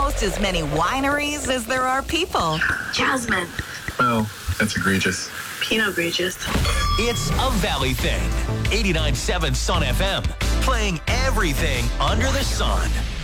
almost as many wineries as there are people. Jasmine. Well, that's egregious. Pinot egregious. It's a Valley thing. 89.7 Sun FM. Playing everything under the sun.